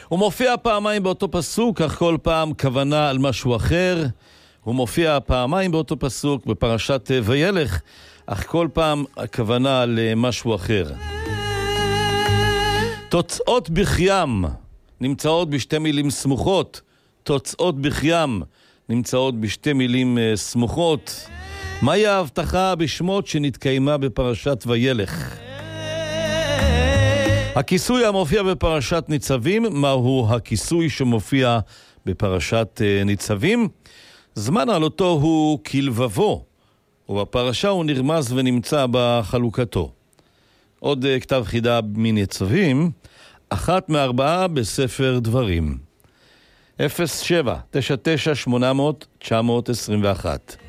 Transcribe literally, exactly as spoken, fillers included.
הוא מופיע פעמיים באותו פסוק, אך כל פעם כוונה על משהו אחר. הוא מופיע פעמיים באותו פסוק בפרשת וילך, אך כל פעם הכוונה על משהו אחר. תוצאות בחיים נמצאות בשתי מילים סמוכות. תוצאות בחיים נמצאות בשתי מילים סמוכות. מהי ההבטחה בשמות שנתקיימה בפרשת וילך? הכיסוי המופיע בפרשת ניצבים, מהו הכיסוי שמופיע בפרשת ניצבים? זמן עלותו הוא כלבבו, ובפרשה הוא נרמז ונמצא בחלוקתו. עוד כתב חידה מניצבים, אחת מארבעה בספר דברים. אפס שבע תשע תשע שמונה אפס אפס תשע עשרים ואחת